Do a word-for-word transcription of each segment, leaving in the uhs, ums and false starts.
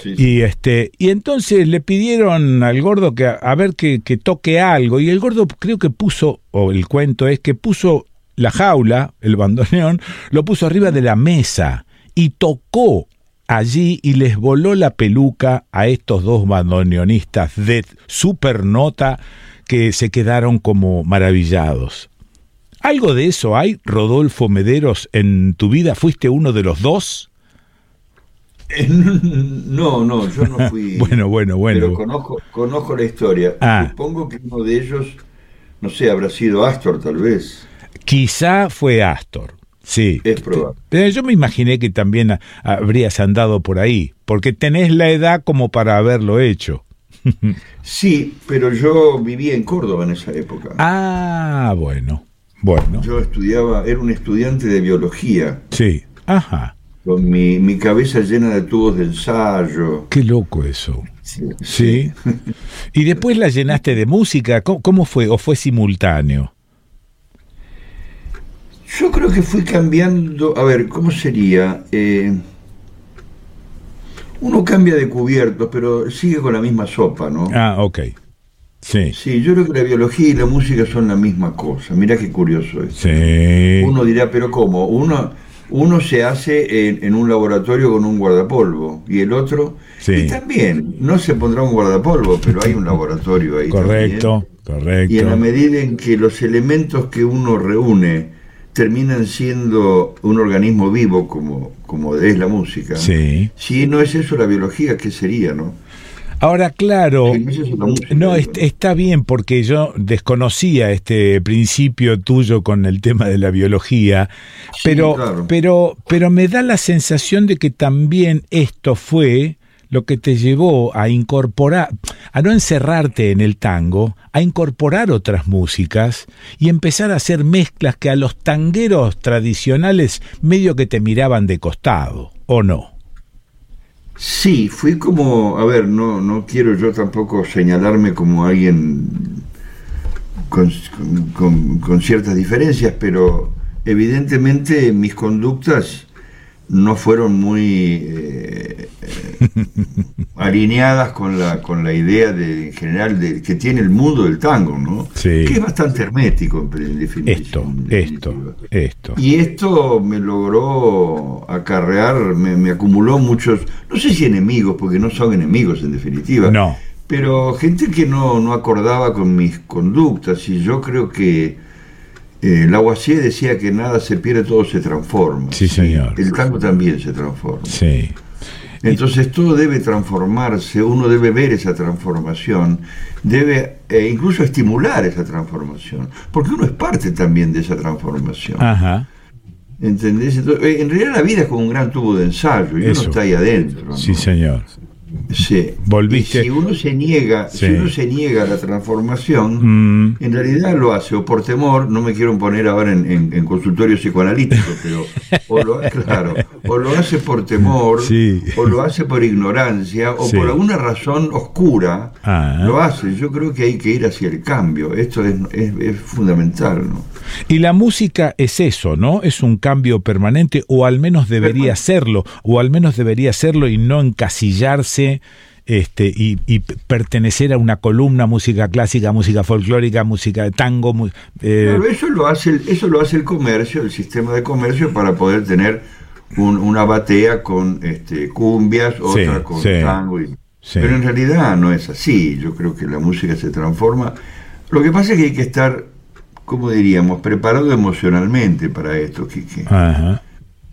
Sí, sí. Y este y entonces le pidieron al gordo que a, a ver que, que toque algo, y el gordo creo que puso, o el cuento es que puso la jaula, el bandoneón, lo puso arriba de la mesa y tocó allí y les voló la peluca a estos dos bandoneonistas de super nota que se quedaron como maravillados. ¿Algo de eso hay, Rodolfo Mederos, en tu vida? ¿Fuiste uno de los dos? Eh, No, no, yo no fui. Bueno, bueno, bueno. Pero conozco, conozco la historia. Ah. Supongo que uno de ellos, no sé, habrá sido Astor, tal vez. Quizá fue Astor, sí. Es probable. Pero yo me imaginé que también a- habrías andado por ahí, porque tenés la edad como para haberlo hecho. Sí, pero yo vivía en Córdoba en esa época. Ah, bueno, bueno, Yo estudiaba, era un estudiante de biología, sí, ajá, con mi, mi cabeza llena de tubos de ensayo. qué loco eso. Sí. Sí. Y después la llenaste de música, ¿cómo, cómo fue? ¿O fue simultáneo? Yo creo que fui cambiando, a ver, ¿cómo sería? Eh, uno cambia de cubiertos, pero sigue con la misma sopa, ¿no? Ah, ok, sí, Sí, yo creo que la biología y la música son la misma cosa. Mirá qué curioso es. sí. Uno dirá, pero ¿cómo? Uno, uno se hace en, en un laboratorio con un guardapolvo y el otro... Sí. Y también, no se pondrá un guardapolvo, pero hay un laboratorio ahí Correcto, también. Y en la correcto. medida en que los elementos que uno reúne terminan siendo un organismo vivo, como, como es la música, Sí. si no es eso la biología, ¿qué sería, no? Ahora, claro, Si no es eso la música, no, digo, est- está bien, porque yo desconocía este principio tuyo con el tema de la biología, Sí, pero, claro. pero, pero me da la sensación de que también esto fue lo que te llevó a incorporar, a no encerrarte en el tango, a incorporar otras músicas y empezar a hacer mezclas que a los tangueros tradicionales medio que te miraban de costado, ¿o no? Sí, fui como, a ver, no, no quiero yo tampoco señalarme como alguien con, con- con ciertas diferencias, pero evidentemente mis conductas no fueron muy eh, eh, alineadas con la, con la idea de, en general de, que tiene el mundo del tango, ¿no? Sí. Que es bastante hermético en, en definitiva. Esto, en esto, definitiva. esto. Y esto me logró acarrear, me, me acumuló muchos, no sé si enemigos, porque no son enemigos en definitiva, No. pero gente que no, no acordaba con mis conductas, y yo creo que eh, Lavoisier decía que nada se pierde, todo se transforma. Sí, señor. El tango también se transforma. Sí. Entonces todo debe transformarse, uno debe ver esa transformación, debe eh, incluso estimular esa transformación, porque uno es parte también de esa transformación. Ajá. ¿Entendés? Entonces, eh, en realidad la vida es como un gran tubo de ensayo y Eso. uno está ahí adentro, ¿no? Sí, señor. Sí. Volviste- Y si uno se niega, Sí. si uno se niega a la transformación, Mm, en realidad lo hace o por temor, no me quiero poner ahora en, en- en consultorio psicoanalítico, pero o lo, claro, o lo hace por temor, Sí. o lo hace por ignorancia, o Sí. por alguna razón oscura, Ah. lo hace. Yo creo que hay que ir hacia el cambio. Esto es, es- es fundamental, ¿no? Y la música es eso, ¿no? Es un cambio permanente, o al menos debería serlo, o al menos debería serlo y no encasillarse este, y, y pertenecer a una columna, música clásica, música folclórica, música de tango. mu- eh, Claro, eso lo hace el, eso lo hace el comercio, el sistema de comercio, para poder tener un- una batea con este, cumbias, otra Sí, con sí, tango. y- sí. Pero en realidad no es así. Yo creo que la música se transforma. Lo que pasa es que hay que estar, como diríamos, preparado emocionalmente para esto, Quique. Ajá.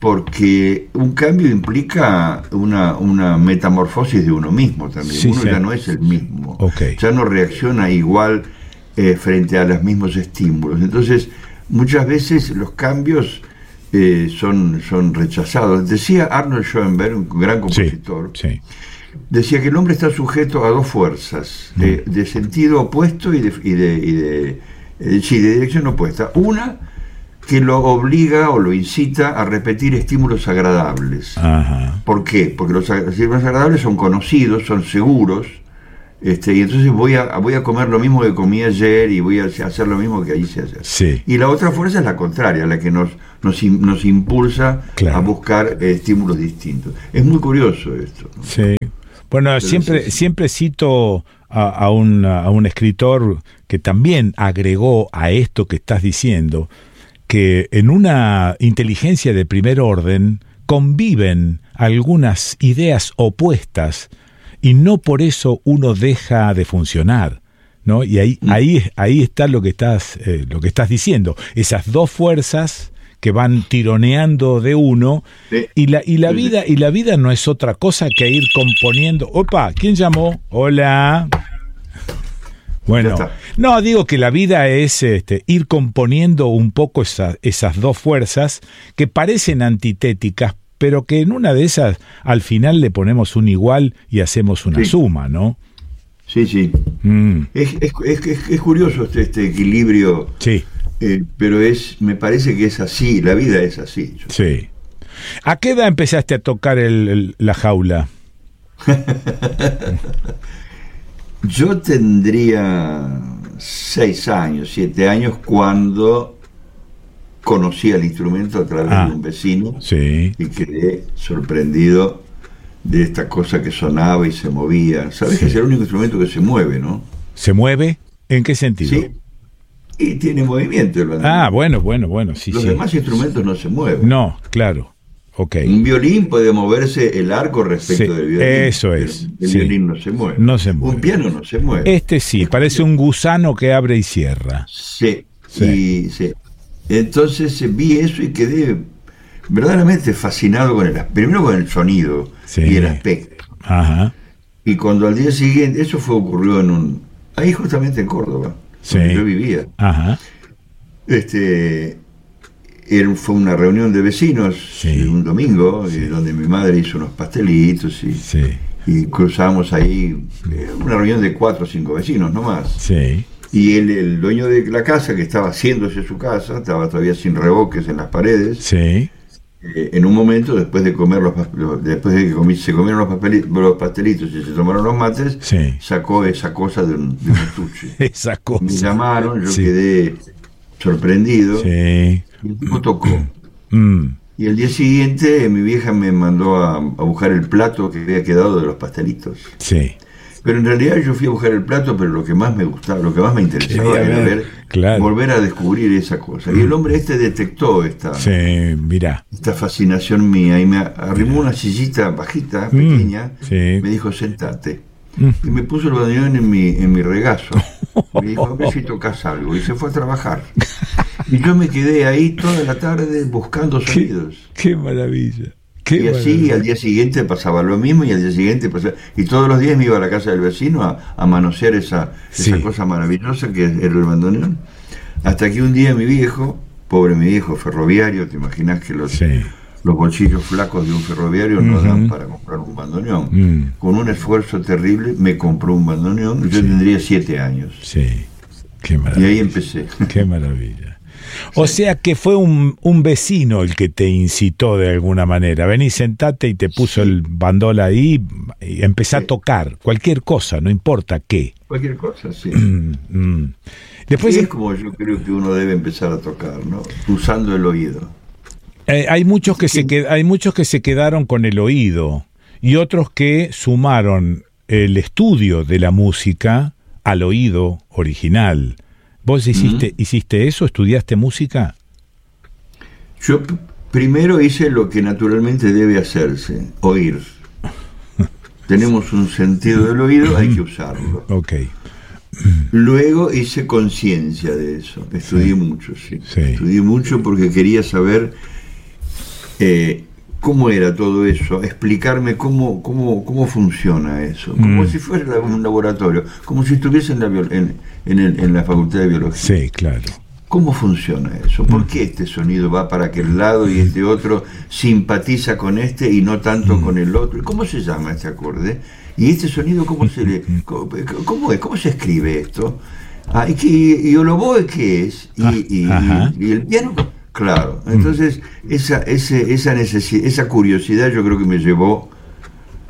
Porque un cambio implica una, una metamorfosis de uno mismo también. Sí, uno sí. ya no es el mismo. Ok. Ya no reacciona igual eh, frente a los mismos estímulos. Entonces, muchas veces los cambios eh, son, son rechazados. Decía Arnold Schoenberg, un gran Sí, compositor, sí. decía que el hombre está sujeto a dos fuerzas, Mm. eh, de sentido opuesto y de, y de, y de, eh, sí, de dirección opuesta. Una que lo obliga o lo incita a repetir estímulos agradables. Ajá. ¿Por qué? Porque los ag- estímulos agradables son conocidos, son seguros, este, y entonces voy a, voy a comer lo mismo que comí ayer y voy a hacer lo mismo que hice ayer. Sí. Y la otra fuerza es la contraria, la que nos, nos, im- nos impulsa Claro. a buscar eh, estímulos distintos. Es muy curioso esto, ¿no? Sí. Bueno, Pero siempre, sí. siempre cito a, a, un, a un escritor que también agregó a esto que estás diciendo, que en una inteligencia de primer orden conviven algunas ideas opuestas y no por eso uno deja de funcionar, ¿no? Y ahí, mm. ahí, ahí está lo que estás, eh, lo que estás diciendo, esas dos fuerzas que van tironeando de uno, sí. y la y la sí, vida sí. y la vida no es otra cosa que ir componiendo. Opa, ¿quién llamó? Hola. Bueno, no, digo que la vida es este, ir componiendo un poco esa, esas dos fuerzas que parecen antitéticas, pero que en una de esas al final le ponemos un igual y hacemos una sí. suma, ¿no? Sí, sí. Mm. Es, es, es, es curioso este, este equilibrio. Sí. Eh, pero es, me parece que es así, la vida es así. Sí. ¿A qué edad empezaste a tocar el, el, la jaula? Yo tendría seis años, siete años cuando conocí el instrumento a través ah, de un vecino, sí. y quedé sorprendido de esta cosa que sonaba y se movía. ¿Sabes sí. que es el único instrumento que se mueve, no? ¿Se mueve? ¿En qué sentido? Sí. Y tiene movimiento el bandoneón. Ah, bueno, bueno, bueno, sí, Los sí. demás instrumentos no se mueven. No, claro, ok. Un violín puede moverse el arco respecto sí, del violín. Eso es. El, el sí. violín no se mueve. No se mueve. Un piano no se mueve. Este sí, este parece un gusano que abre y cierra. Sí, sí. Y, sí. Entonces vi eso y quedé verdaderamente fascinado con el, primero con el sonido sí. y el aspecto. Ajá. Y cuando al día siguiente, eso fue ocurrió en un, ahí justamente en Córdoba. Sí. Donde yo vivía. Ajá. Este, era, fue una reunión de vecinos sí. un domingo, sí. eh, donde mi madre hizo unos pastelitos y, sí. y cruzamos ahí, eh, una reunión de cuatro o cinco vecinos nomás. Sí. Y el, el dueño de la casa, que estaba haciéndose su casa, estaba todavía sin revoques en las paredes. Sí. Eh, en un momento, después de comer los, los después de que comi, se comieron los, papelitos, los pastelitos y se tomaron los mates, sí. sacó esa cosa de un, de un estuche. Esa cosa. Me llamaron, yo sí. quedé sorprendido. Sí. Y el tipo tocó. Mm. Y el día siguiente mi vieja me mandó a, a buscar el plato que había quedado de los pastelitos. Sí. Pero en realidad yo fui a buscar el plato, pero lo que más me gustaba, lo que más me interesaba Quería era ver, ver claro. volver a descubrir esa cosa. Y el hombre este detectó esta, sí, mirá. esta fascinación mía y me arrimó una sillita bajita, pequeña, mm, sí. me dijo, sentate. Mm. Y me puso el bandoneón en mi, en mi regazo. Me dijo, a ver si tocas algo. Y se fue a trabajar. Y yo me quedé ahí toda la tarde buscando sonidos. Qué, qué maravilla. Qué y así maravilla. Al día siguiente pasaba lo mismo y al día siguiente pasaba. Y todos los días me iba a la casa del vecino a, a manosear esa, sí. esa cosa maravillosa que era el bandoneón. Hasta que un día mi viejo, pobre mi viejo ferroviario, te imaginas que los, sí. los bolsillos flacos de un ferroviario uh-huh. no dan para comprar un bandoneón. Uh-huh. Con un esfuerzo terrible me compró un bandoneón. Yo sí. tendría siete años. Sí, qué maravilla. Y ahí empecé. Qué maravilla. O sí. sea que fue un, un vecino el que te incitó de alguna manera. Vení, sentate y te puso sí. el bandol ahí y empecé sí. a tocar. Cualquier cosa, no importa qué. Cualquier cosa, sí. mm. Después sí, es como yo creo que uno debe empezar a tocar, ¿no? Usando el oído. Eh, hay muchos que sí. se qued, hay muchos que se quedaron con el oído y otros que sumaron el estudio de la música al oído original. ¿Vos hiciste, uh-huh. hiciste eso? ¿Estudiaste música? Yo p- primero hice lo que naturalmente debe hacerse, oír. Tenemos un sentido del oído, hay que usarlo. Okay. Luego hice conciencia de eso. Estudié sí. mucho, sí. sí. Estudié mucho porque quería saber eh, cómo era todo eso, explicarme cómo, cómo, cómo funciona eso. Como mm. si fuera un laboratorio, como si estuviese en la, en, en, el, en la facultad de biología. Sí, claro. ¿Cómo funciona eso? ¿Por qué este sonido va para aquel lado y este otro simpatiza con este y no tanto mm. con el otro? ¿Cómo se llama este acorde? ¿Y este sonido cómo se le, cómo, cómo es? ¿Cómo se escribe esto? Ah, ¿y, qué, y, y el oboe qué es? ¿Y, y, y, y el piano? Claro. Entonces, esa, ese, esa, necesi- esa curiosidad yo creo que me llevó,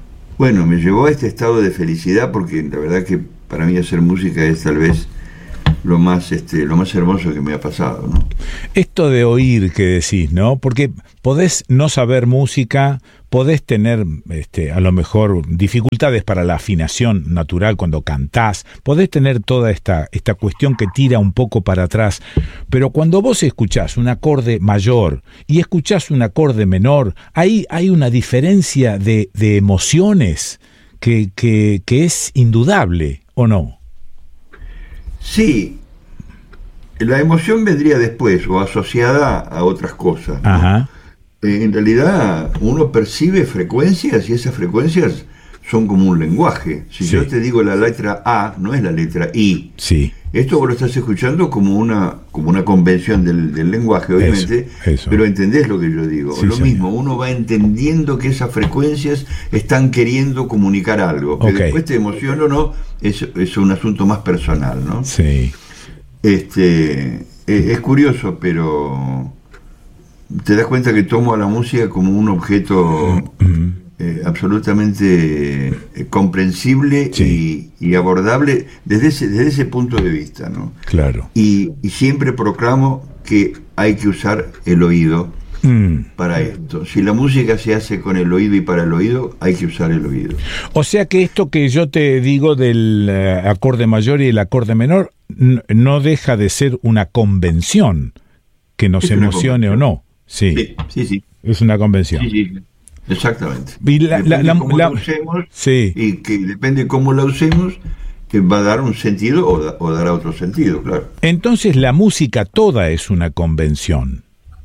bueno, me llevó a este estado de felicidad, porque la verdad que para mí hacer música es tal vez lo más este lo más hermoso que me ha pasado, ¿no? Esto de oír que decís, ¿no? Porque podés no saber música, podés tener este, a lo mejor dificultades para la afinación natural cuando cantás, podés tener toda esta, esta cuestión que tira un poco para atrás, pero cuando vos escuchás un acorde mayor y escuchás un acorde menor, ahí hay una diferencia de, de emociones que, que, que es indudable, ¿o no? Sí, la emoción vendría después o asociada a otras cosas, ¿no? Ajá. Eh, en realidad uno percibe frecuencias y esas frecuencias son como un lenguaje. Si Sí. yo te digo la letra A, no es la letra I. Sí. Esto vos lo estás escuchando como una como una convención del, del lenguaje, obviamente, Eso, eso. pero entendés lo que yo digo. Sí, lo señor. mismo, uno va entendiendo que esas frecuencias están queriendo comunicar algo. Que Ok. después te emociona o no, es, es un asunto más personal, ¿no? Sí. Este, es, es curioso, pero te das cuenta que tomo a la música como un objeto eh, absolutamente eh, comprensible Sí. y, y abordable desde ese, desde ese punto de vista, ¿no? Claro. Y, y siempre proclamo que hay que usar el oído Mm. para esto. Si la música se hace con el oído y para el oído, hay que usar el oído. O sea que esto que yo te digo del eh, acorde mayor y el acorde menor n- no deja de ser una convención que nos Es una emocione o convención. no. Sí, Sí, sí, sí. es una convención. Sí, sí. Exactamente. Y la- Depende la- la- cómo la- la usemos, sí. y que depende cómo la usemos, que va a dar un sentido o, da- o dará otro sentido, claro. Entonces la música toda es una convención.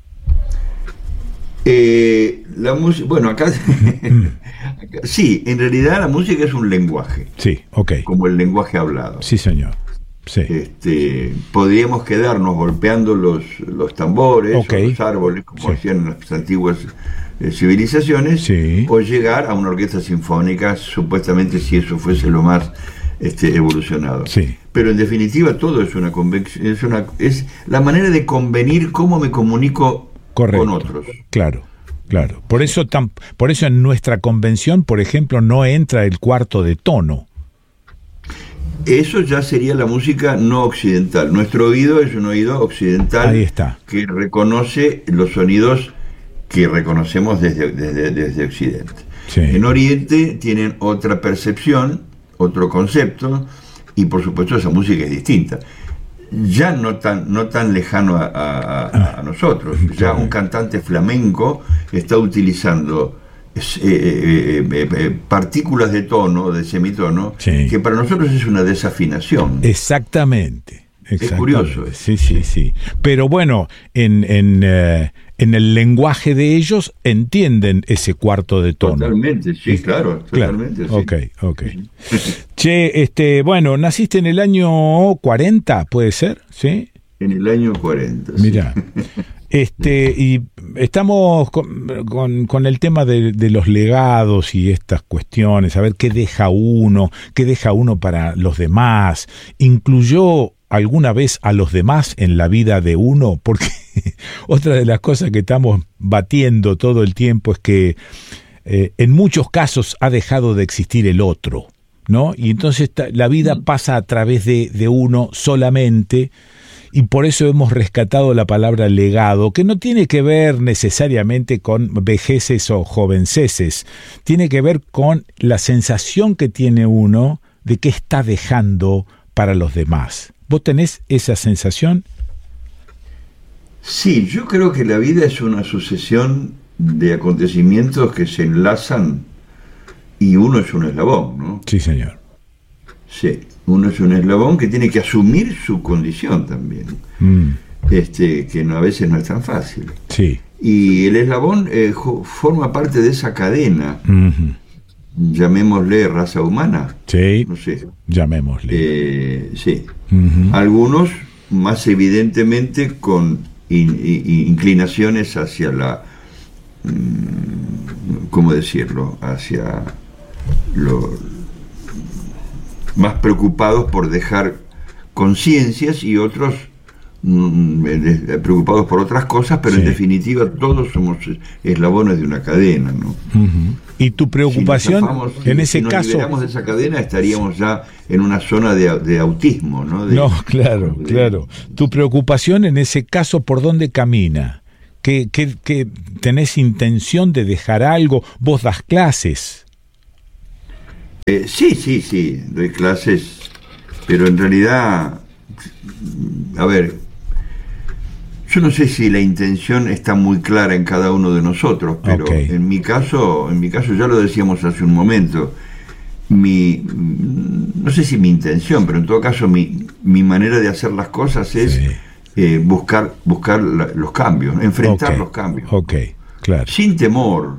Eh, la música, bueno, acá, acá- sí, en realidad la música es un lenguaje, Sí, ok. como el lenguaje hablado. Sí, señor. Sí. Este, podríamos quedarnos golpeando los, los tambores Ok. o los árboles, como Sí. hacían las antiguas eh, civilizaciones, Sí. o llegar a una orquesta sinfónica, supuestamente si eso fuese lo más este, evolucionado. Sí. Pero en definitiva todo es una convención, es una es la manera de convenir cómo me comunico Correcto. con otros. Claro, claro. Por eso, tam- por eso en nuestra convención, por ejemplo, no entra el cuarto de tono. Eso ya sería la música no occidental. Nuestro oído es un oído occidental. Ahí está. Que reconoce los sonidos que reconocemos desde, desde, desde Occidente. Sí. En Oriente tienen otra percepción, otro concepto, y por supuesto esa música es distinta. Ya no tan, no tan lejano a, a- a- a nosotros. Ya un cantante flamenco está utilizando es, eh, eh, eh, eh, partículas de tono, de semitono, Sí. que para nosotros es una desafinación. Exactamente. Exactamente. curioso. Sí, sí, sí. Pero bueno, en, en, eh, en el lenguaje de ellos entienden ese cuarto de tono. Totalmente, sí, claro, Claro. totalmente. Sí. Ok, ok. Che, este, bueno, naciste en el año cuarenta, ¿puede ser? ¿Sí? En el año cuarenta. sí. Mira, este, y estamos con, con, con el tema de, de los legados y estas cuestiones, a ver qué deja uno, qué deja uno para los demás. ¿Incluyó alguna vez a los demás en la vida de uno? Porque otra de las cosas que estamos batiendo todo el tiempo es que eh, en muchos casos ha dejado de existir el otro, ¿no? Y entonces ta- la vida pasa a través de, de uno solamente. Y por eso hemos rescatado la palabra legado, que no tiene que ver necesariamente con vejeces o jovenceses, tiene que ver con la sensación que tiene uno de que está dejando para los demás. ¿Vos tenés esa sensación? Sí, yo creo que la vida es una sucesión de acontecimientos que se enlazan y uno es un eslabón, ¿no? Sí, señor. Sí, uno es un eslabón que tiene que asumir su condición también, Mm, este, que no, a veces no es tan fácil. sí. Y el eslabón eh, jo- forma parte de esa cadena, Ujú. llamémosle raza humana, Sí, no sé. llamémosle. Eh, sí, Ujú. algunos más evidentemente con in- in- inclinaciones hacia la, mm, ¿cómo decirlo? Hacia lo más preocupados por dejar conciencias y otros mm, eh, preocupados por otras cosas, pero sí, en definitiva todos somos eslabones de una cadena, ¿no? Uh-huh. ¿Y tu preocupación si zafamos, en si, ese si nos caso? Si liberamos de esa cadena estaríamos ya en una zona de, de autismo, ¿no? De, no, claro, de, claro. Tu preocupación en ese caso, ¿por dónde camina? ¿Qué, qué, qué tenés intención de dejar algo? ¿Vos das clases? Eh, sí, sí, sí, doy clases, pero en realidad, a ver, yo no sé si la intención está muy clara en cada uno de nosotros, pero okay, en mi caso, en mi caso ya lo decíamos hace un momento, mi, no sé si mi intención, pero en todo caso mi, mi manera de hacer las cosas es sí, eh, buscar, buscar la, los cambios, enfrentar okay, los cambios, okay, claro, sin temor.